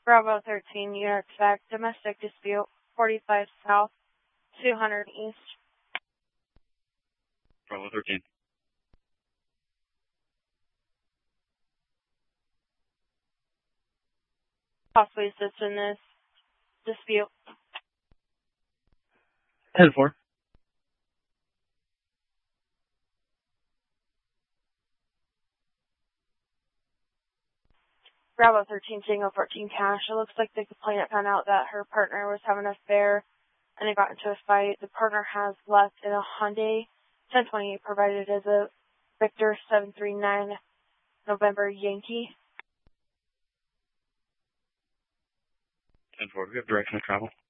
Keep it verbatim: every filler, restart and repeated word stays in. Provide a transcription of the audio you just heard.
Bravo thirteen, New York Fact, domestic dispute, forty-five South, two hundred East. Bravo thirteen. Possibly assist in this dispute. ten four. Bravo thirteen, Tango fourteen Cash. It looks like the complainant found out that her partner was having an affair and they got into a fight. The partner has left in a Hyundai ten twenty-eight provided as a Victor seven three nine November Yankee. ten four. We have direction of travel.